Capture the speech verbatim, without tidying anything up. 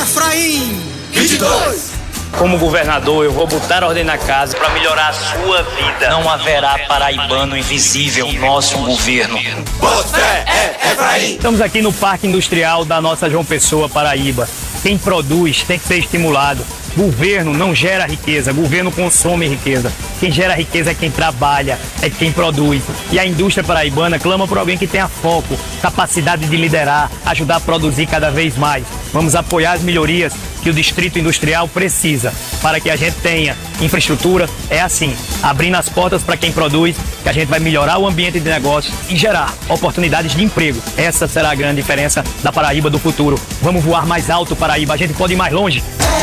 Efraim vinte e dois. Como governador, eu vou botar ordem na casa para melhorar a sua vida. Não haverá paraibano invisível no nosso governo. Você é Efraim. Estamos aqui no Parque Industrial da nossa João Pessoa, Paraíba. Quem produz tem que ser estimulado. Governo não gera riqueza, governo consome riqueza. Quem gera riqueza é quem trabalha, é quem produz. E a indústria paraibana clama por alguém que tenha foco, capacidade de liderar, ajudar a produzir cada vez mais. Vamos apoiar as melhorias que o Distrito Industrial precisa para que a gente tenha infraestrutura. É assim, abrindo as portas para quem produz, que a gente vai melhorar o ambiente de negócio e gerar oportunidades de emprego. Essa será a grande diferença da Paraíba do futuro. Vamos voar mais alto, Paraíba. A gente pode ir mais longe.